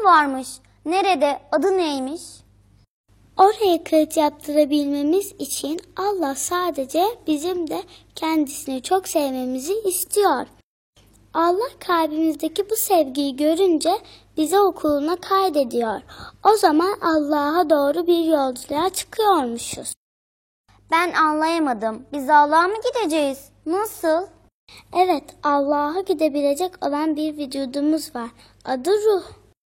varmış. Nerede? Adı neymiş? Oraya kayıt yaptırabilmemiz için Allah sadece bizim de kendisini çok sevmemizi istiyor. Allah kalbimizdeki bu sevgiyi görünce bizi okuluna kaydediyor. O zaman Allah'a doğru bir yolculuğa çıkıyormuşuz. Ben anlayamadım. Biz Allah'a mı gideceğiz? Nasıl? Evet, Allah'a gidebilecek olan bir vücudumuz var. Adı ruh.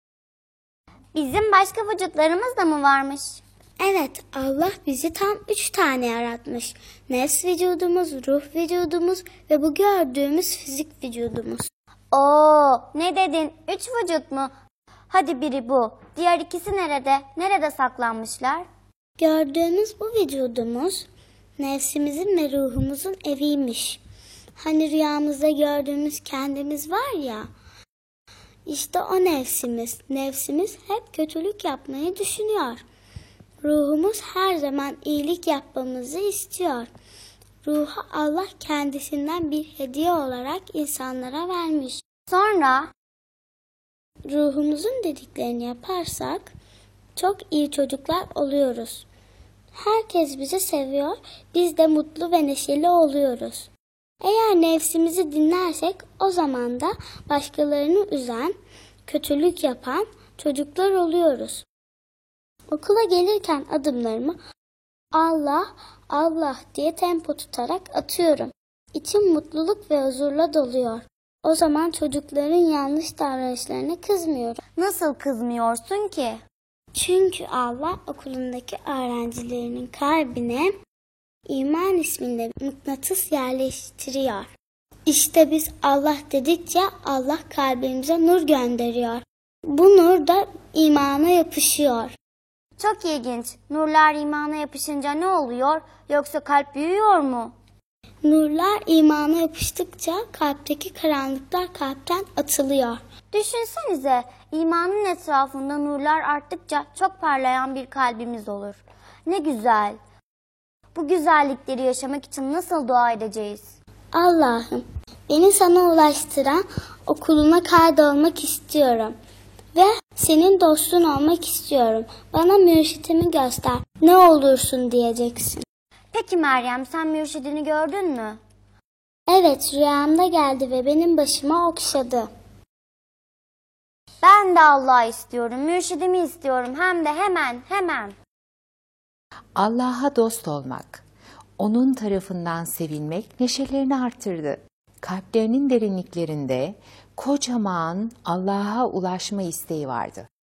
Bizim başka vücutlarımız da mı varmış? Evet, Allah bizi tam 3 tane yaratmış. Nefs vücudumuz, ruh vücudumuz ve bu gördüğümüz fizik vücudumuz. Oo, ne dedin? 3 vücut mu? Hadi biri bu. Diğer ikisi nerede? Nerede saklanmışlar? Gördüğümüz bu vücudumuz nefsimizin ve ruhumuzun eviymiş. Hani rüyamızda gördüğümüz kendimiz var ya, işte o nefsimiz. Nefsimiz hep kötülük yapmayı düşünüyor. Ruhumuz her zaman iyilik yapmamızı istiyor. Ruhu Allah kendisinden bir hediye olarak insanlara vermiş. Sonra? Ruhumuzun dediklerini yaparsak çok iyi çocuklar oluyoruz. Herkes bizi seviyor, biz de mutlu ve neşeli oluyoruz. Eğer nefsimizi dinlersek o zaman da başkalarını üzen, kötülük yapan çocuklar oluyoruz. Okula gelirken adımlarımı Allah, Allah diye tempo tutarak atıyorum. İçim mutluluk ve huzurla doluyor. O zaman çocukların yanlış davranışlarına kızmıyorum. Nasıl kızmıyorsun ki? Çünkü Allah okulundaki öğrencilerinin kalbine iman isminde mıknatıs yerleştiriyor. İşte biz Allah dedikçe Allah kalbimize nur gönderiyor. Bu nur da imana yapışıyor. Çok ilginç. Nurlar imana yapışınca ne oluyor? Yoksa kalp büyüyor mu? Nurlar imana yapıştıkça kalpteki karanlıklar kalpten atılıyor. Düşünsenize, imanın etrafında nurlar arttıkça çok parlayan bir kalbimiz olur. Ne güzel. Bu güzellikleri yaşamak için nasıl dua edeceğiz? Allah'ım, beni sana ulaştıran okuluna kaydolmak istiyorum. Ve senin dostun olmak istiyorum. Bana mürşidimi göster. Ne olursun diyeceksin. Peki Meryem, sen mürşidini gördün mü? Evet, rüyamda geldi ve benim başıma okşadı. Ben de Allah'ı istiyorum, mürşidimi istiyorum. Hem de hemen. Allah'a dost olmak, onun tarafından sevilmek neşelerini artırdı. Kalplerinin derinliklerinde kocaman Allah'a ulaşma isteği vardı.